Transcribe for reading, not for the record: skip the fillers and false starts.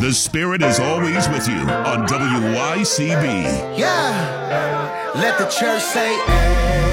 The Spirit is always with you on WYCB. Yeah, let the church say,